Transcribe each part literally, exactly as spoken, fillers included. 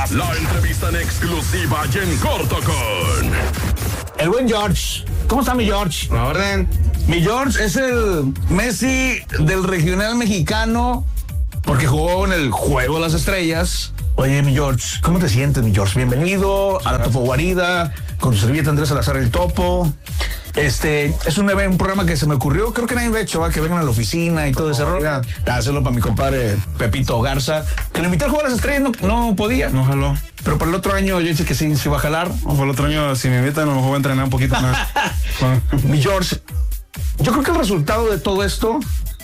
La entrevista en exclusiva y en corto con el buen George. ¿Cómo está mi George? La orden. Mi George es el Messi del regional mexicano porque jugó en el Juego de las Estrellas. Oye, mi George, ¿cómo te sientes, mi George? Bienvenido a la Topo Guarida con tu servilleta Andrés Salazar el Topo. Este, es un, un programa que se me ocurrió, creo que nadie me ha hecho, ¿va? Que vengan a la oficina y todo ese rollo. Hacerlo para mi compadre Pepito Garza, que lo invité al Juego de las Estrellas, no, no podía. No jaló. Pero para el otro año yo dije que sí, se iba a jalar. O para el otro año, si me invitan, a lo mejor voy a entrenar un poquito más. Mi George, yo creo que el resultado de todo esto,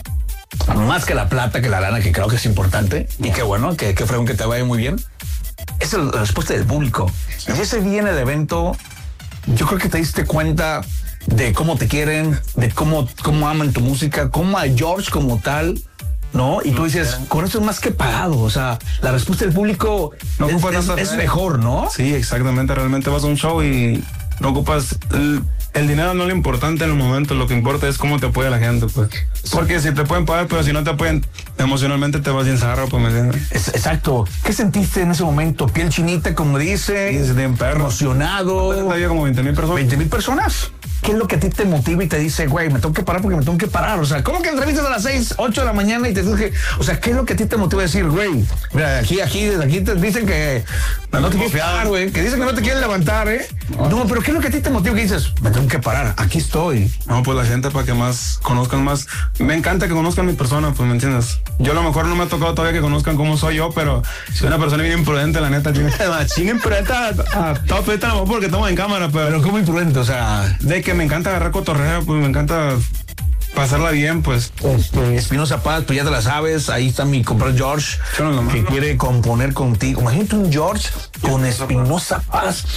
más que la plata, que la lana, que creo que es importante, y qué bueno, que, que fregón que te vaya muy bien, es el, la respuesta del público. Y ese día en el evento, yo creo que te diste cuenta de cómo te quieren, de cómo, cómo aman tu música, cómo a George como tal, ¿no? Y tú dices, con esto es más que pagado, o sea, la respuesta del público no es, es, es mejor, ¿no? Sí, exactamente, realmente vas a un show y no ocupas... El, el dinero no es lo importante en el momento, lo que importa es cómo te apoya la gente, pues. Porque si te pueden pagar, pero si no te apoyan emocionalmente te vas bien zarro, pues, ¿me entiendes? Es, exacto. ¿Qué sentiste en ese momento? ¿Piel chinita, como dice? Sí, de perro. Emocionado. Había como veinte mil personas. ¿veinte mil personas? ¿Qué es lo que a ti te motiva y te dice, güey, me tengo que parar porque me tengo que parar? O sea, ¿cómo que entrevistas a las seis, ocho de la mañana y te dije, o sea, ¿qué es lo que a ti te motiva a decir, güey? Mira, aquí, aquí, desde aquí te dicen que no, no te quieres parar, güey, que dicen que no te quieren levantar, ¿eh? No. no, pero ¿qué es lo que a ti te motiva que dices, me tengo que parar, aquí estoy? No, pues la gente para que más conozcan más. Me encanta que conozcan mi persona, pues, ¿me entiendes? Yo a lo mejor no me ha tocado todavía que conozcan cómo soy yo, pero soy una persona bien imprudente, la neta, machín imprudente a, a top, a lo mejor porque estamos en cámara, pero... Pero ¿cómo imprudente? O sea... De que me encanta agarrar cotorreo, pues me encanta pasarla bien, pues. Este, Espinosa Paz, pues ya te la sabes, ahí está mi compadre George, no que quiere componer contigo. Imagínate un George con Espinosa Paz.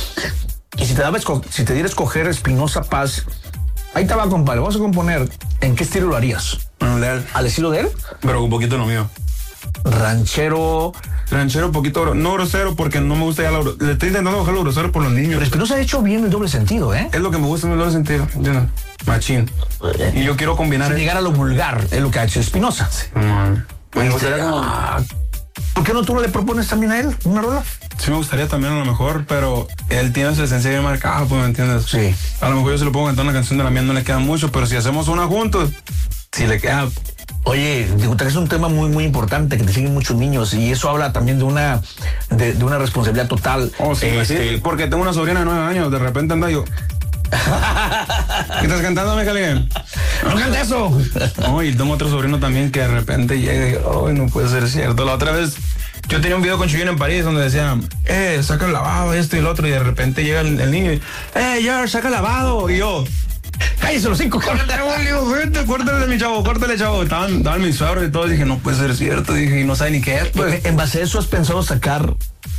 Y si te, daba, si te diera a escoger Espinosa Paz, ahí te va, compadre, vamos a componer. ¿En qué estilo lo harías? ¿Al estilo de él? Pero un poquito lo mío. Ranchero... Ranchero, un poquito, no grosero, porque no me gusta ya la... Le estoy intentando bajar lo grosero por los niños. Pero Espinosa ha hecho bien el doble sentido, ¿eh? Es lo que me gusta en el doble sentido, ¿entiendes? Machín. Y yo quiero combinar... Sin el... llegar a lo vulgar, es lo que ha hecho Espinosa. Sí. Mm. Me gustaría como... ¿Por qué no tú le propones también a él una rola? Sí me gustaría también a lo mejor, pero él tiene su esencia bien marcada, pues, ¿me entiendes? Sí. A lo mejor yo se lo puedo cantar una canción de la mía, no le queda mucho, pero si hacemos una juntos, si le queda... Oye, es un tema muy, muy importante que te siguen muchos niños y eso habla también de una de, de una responsabilidad total. Oh, sí, este... sí, porque tengo una sobrina de nueve años, de repente anda yo... ¿Qué estás cantando, Miguel? No canta eso. No, y tengo otro sobrino también que de repente llega y digo, oh, no puede ser cierto. La otra vez yo tenía un video con Chuyín en París donde decía, eh, saca el lavado, esto y lo otro, y de repente llega el, el niño y, eh, George, saca el lavado, y yo... Cállese los cinco, córtale, córtale, mi chavo, córtale, chavo. Estaban, estaban mis suegros y todo, dije, no puede ser cierto, dije, y no sabe ni qué es, pues. En base a eso, ¿has pensado sacar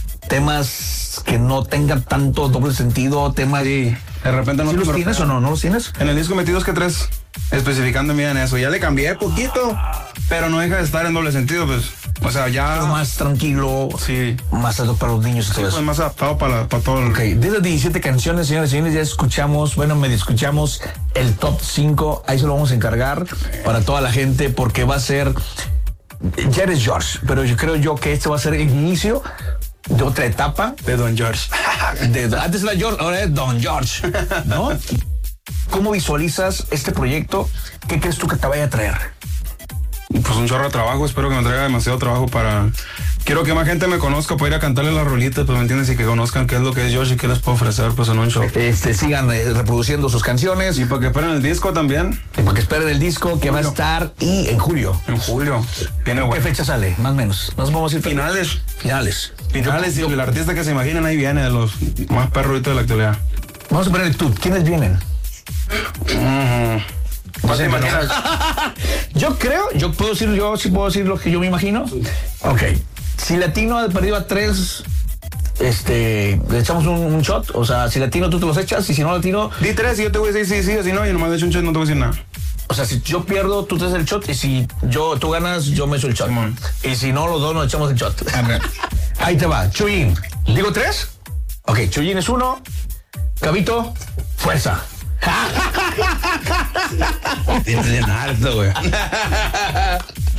temas que no tengan tanto doble sentido, temas... Sí, de repente no... ¿Sí los tienes o no? ¿No los tienes? En el disco metí dos que tres, especificando en eso, ya le cambié poquito, pero no deja de estar en doble sentido, pues. O sea, ya... Pero más tranquilo, sí, más adaptado para los niños y todo sí, eso. Pues más adaptado para, para todo el... Ok, de las diecisiete canciones, señores y señores, ya escuchamos, bueno, medio escuchamos el top cinco, ahí se lo vamos a encargar para toda la gente, porque va a ser... Ya eres George, pero yo creo yo que este va a ser el inicio de otra etapa. De Don George. de, antes era George, ahora es Don George, ¿no? ¿Cómo visualizas este proyecto? ¿Qué crees tú que te vaya a traer? Pues un chorro de trabajo, espero que me traiga demasiado trabajo para... Quiero que más gente me conozca para ir a cantarle las rolitas, pues, ¿me entiendes? Y que conozcan qué es lo que es George y qué les puedo ofrecer, pues, en un show. Este, sigan eh, reproduciendo sus canciones. Y para que esperen el disco también. Y para que esperen el disco que julio. Va a estar y en julio. En julio. Viene bueno. ¿Qué fecha sale? Más o menos. Nos vamos a ir finales. Finales. Finales y el artista que se imaginen ahí viene, de los más perruitos de la actualidad. Vamos a poner el tú. ¿Quiénes vienen? Uh-huh. No sé, no. Yo creo, yo puedo decir, yo sí puedo decir lo que yo me imagino. Ok. Si Latino ha perdido a tres, este, le echamos un, un shot. O sea, si Latino tú te los echas y si no Latino... Di tres y yo te voy a decir sí, sí, o si no, y nomás le echo un shot, no te voy a decir nada. O sea, si yo pierdo, tú te haces el shot y si yo, tú ganas, yo me echo el shot. Simón. Y si no, los dos nos echamos el shot. Ahí te va. Chuyín. ¿Digo tres? Ok, Chuyín es uno. Cabito, fuerza. Tienes bien harto, güey.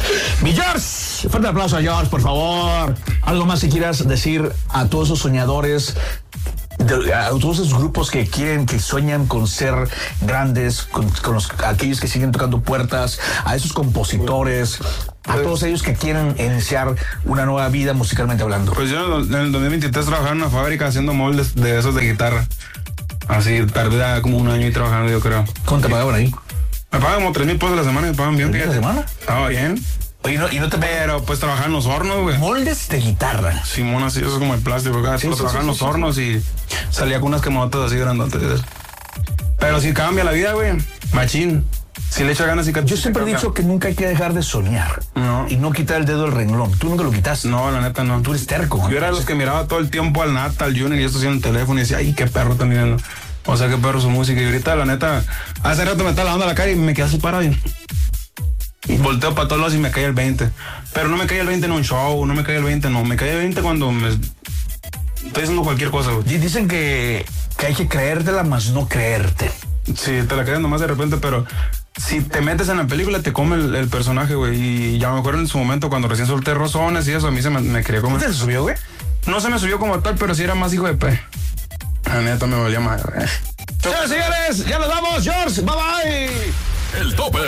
Mi George, fuerte aplauso a George, por favor. Algo más que quieras decir a todos esos soñadores, de, a todos esos grupos que quieren, que sueñan con ser grandes, con, con los, aquellos que siguen tocando puertas, a esos compositores, a todos ellos que quieren iniciar una nueva vida musicalmente hablando. Pues yo en el dos mil veintitrés trabajaba en una fábrica haciendo moldes de esos de guitarra. Así, tardé como un año ahí trabajando, yo creo. ¿Cuánto te pagaban ahí? Me pagan como tres mil pesos a la semana, me pagan bien. ¿A la semana? Estaba bien. Oye, no, y no te Pero pues trabajaba en los hornos, güey. moldes de guitarra. Simón, así, eso es como el plástico, acá. Sí, Sí, sí, trabajaba sí, en los sí, hornos y salía con unas quemadotas así grandotes. Pero sí cambia la vida, güey. Machín. Si le echa ganas y... Yo siempre he dicho que nunca hay que dejar de soñar. No. Y no quitar el dedo del renglón. Tú nunca lo quitas. No, la neta no. Tú eres terco. Yo era de los que miraba todo el tiempo al Nata, al Junior y esto así en el teléfono y decía, ay, qué perro están mirando. O sea, qué perro su música. Y ahorita, la neta, hace rato me está lavando la cara y me quedé así parado. Y y volteo para todos lados y me cae el veinte. Pero no me cae el veinte en un show, no me cae el veinte, no. Me cae el veinte cuando me... estoy haciendo cualquier cosa, güey. Y dicen que, que hay que creértela, más no creerte. Sí, te la crees nomás de repente, pero si te metes en la película te come el, el personaje, güey. Y ya me acuerdo en su momento cuando recién solté rozones y eso, a mí se me, me quería comer. ¿Qué te subió, güey? No se me subió como tal, pero sí era más hijo de pe. La neta me valía más, güey. Señores, señores, ya nos vamos, George. Bye bye. El tope.